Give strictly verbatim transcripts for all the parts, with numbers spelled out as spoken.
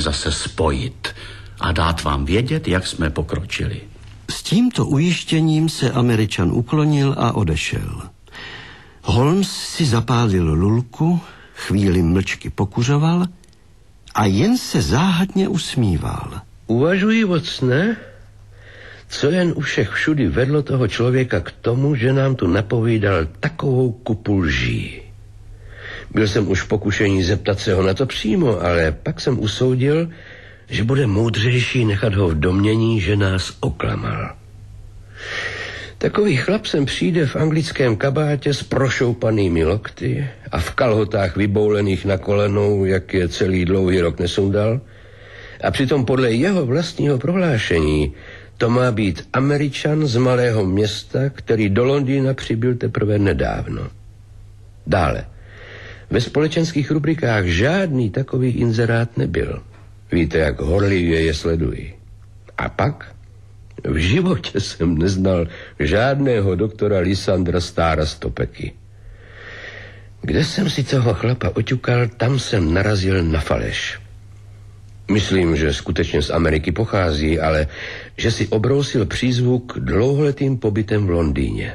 zase spojit a dát vám vědět, jak jsme pokročili. S tímto ujištěním se Američan uklonil a odešel. Holmes si zapálil lulku, chvíli mlčky pokuřoval a jen se záhadně usmíval. Uvažuji, Watsone, co jen u všech všudy vedlo toho člověka k tomu, že nám tu napovídal takovou kupu lží. Byl jsem už v pokušení zeptat se ho na to přímo, ale pak jsem usoudil, že bude moudřejší nechat ho v domnění, že nás oklamal. Takový chlap sem přijde v anglickém kabátě s prošoupanými lokty a v kalhotách vyboulených na kolenou, jak je celý dlouhý rok nesundal. A přitom podle jeho vlastního prohlášení to má být Američan z malého města, který do Londýna přibyl teprve nedávno. Dále. Ve společenských rubrikách žádný takový inzerát nebyl. Víte, jak horlivě je sledují. A pak v životě jsem neznal žádného doktora Lysandra Starra z Topeky. Kde jsem si toho chlapa oťukal, tam jsem narazil na faleš. Myslím, že skutečně z Ameriky pochází, ale že si obrousil přízvuk dlouholetým pobytem v Londýně.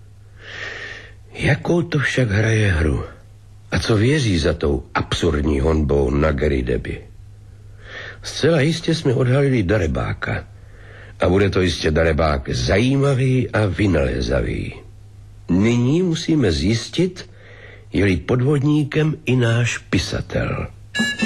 Jakou to však hraje hru? A co věří za tou absurdní honbou na Gary Deby? Zcela jistě jsme odhalili darebáka. A bude to jistě darebák zajímavý a vynalézavý. Nyní musíme zjistit, je-li podvodníkem i náš pisatel.